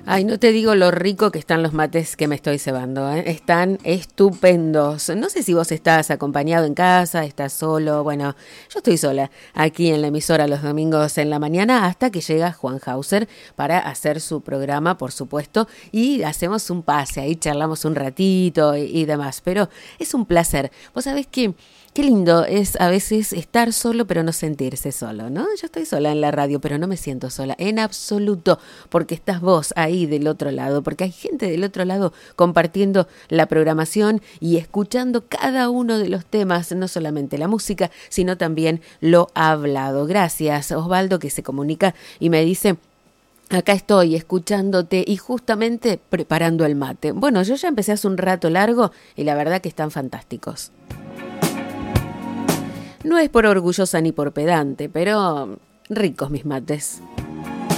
Ay, no te digo lo rico que están los mates que me estoy cebando, ¿eh? Están estupendos. No sé si vos estás acompañado en casa, estás solo. Bueno, yo estoy sola aquí en la emisora los domingos en la mañana hasta que llega Juan Hauser para hacer su programa, por supuesto, y hacemos un pase, ahí charlamos un ratito y demás. Pero es un placer. Vos sabés que qué lindo es a veces estar solo pero no sentirse solo, ¿no? Yo estoy sola en la radio, pero no me siento sola en absoluto, porque estás vos ahí del otro lado, porque hay gente del otro lado compartiendo la programación y escuchando cada uno de los temas, no solamente la música, sino también lo hablado. Gracias, Osvaldo, que se comunica y me dice: acá estoy escuchándote y justamente preparando el mate. Bueno, yo ya empecé hace un rato largo y la verdad que están fantásticos. No es por orgullosa ni por pedante, pero ricos mis mates.